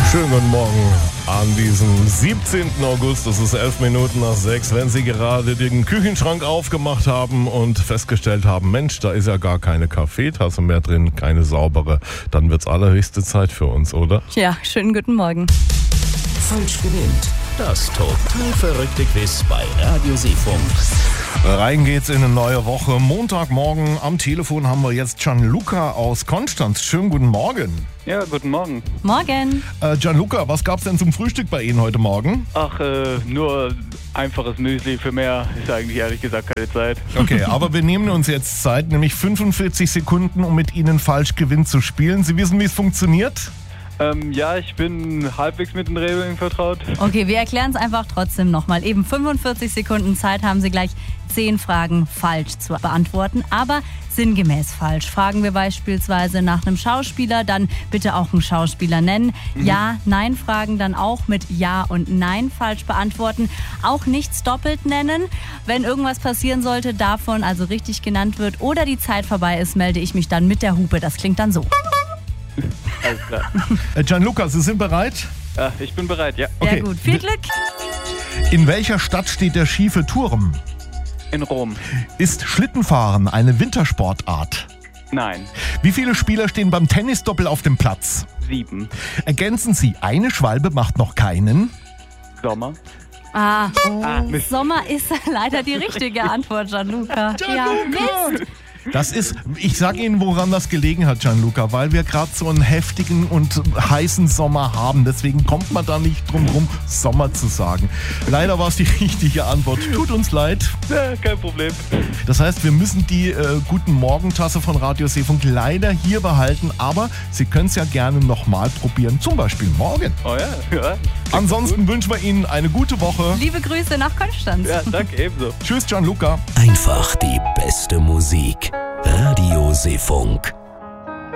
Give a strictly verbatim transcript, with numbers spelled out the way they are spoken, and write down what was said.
Schönen guten Morgen an diesem siebzehnten August. Es ist elf Minuten nach sechs. Wenn Sie gerade den Küchenschrank aufgemacht haben und festgestellt haben, Mensch, da ist ja gar keine Kaffeetasse mehr drin, keine saubere, dann wird's allerhöchste Zeit für uns, oder? Ja, schönen guten Morgen. Falsch gewinnt. Das total verrückte Quiz bei Radio Seefunk. Rein geht's in eine neue Woche. Montagmorgen am Telefon haben wir jetzt Gianluca aus Konstanz. Schönen guten Morgen. Ja, guten Morgen. Morgen. Äh, Gianluca, was gab's denn zum Frühstück bei Ihnen heute Morgen? Ach, äh, nur einfaches Müsli. Für mehr ist eigentlich ehrlich gesagt keine Zeit. Okay, aber wir nehmen uns jetzt Zeit, nämlich fünfundvierzig Sekunden, um mit Ihnen falsch gewinnt zu spielen. Sie wissen, wie es funktioniert? Ähm, ja, ich bin halbwegs mit den Regeln vertraut. Okay, wir erklären es einfach trotzdem nochmal. Eben fünfundvierzig Sekunden Zeit haben Sie gleich zehn Fragen falsch zu beantworten, aber sinngemäß falsch. Fragen wir beispielsweise nach einem Schauspieler, dann bitte auch einen Schauspieler nennen. Mhm. Ja, Nein Fragen dann auch mit Ja und Nein falsch beantworten. Auch nichts doppelt nennen. Wenn irgendwas passieren sollte, davon also richtig genannt wird oder die Zeit vorbei ist, melde ich mich dann mit der Hupe. Das klingt dann so. Alles klar. Äh, Gianluca, Sie sind bereit? Ja, ich bin bereit, ja. Okay. Sehr gut. Viel Glück. In welcher Stadt steht der schiefe Turm? In Rom. Ist Schlittenfahren eine Wintersportart? Nein. Wie viele Spieler stehen beim Tennisdoppel auf dem Platz? Sieben. Ergänzen Sie, eine Schwalbe macht noch keinen? Sommer. Ah, Ah, Mist. Sommer ist leider die richtige Antwort, Gianluca. Ja, Mist. Das ist, ich sag Ihnen, woran das gelegen hat, Gianluca, weil wir gerade so einen heftigen und heißen Sommer haben. Deswegen kommt man da nicht drum rum, Sommer zu sagen. Leider war es die richtige Antwort. Tut uns leid. Ja, kein Problem. Das heißt, wir müssen die äh, Guten Morgen-Tasse von Radio Seefunk leider hier behalten, aber Sie können es ja gerne nochmal probieren, zum Beispiel morgen. Oh ja, ja. Ansonsten wünschen wir Ihnen eine gute Woche. Liebe Grüße nach Konstanz. Ja, danke, ebenso. Tschüss, Gianluca. Einfach die beste Musik. Radio Seefunk.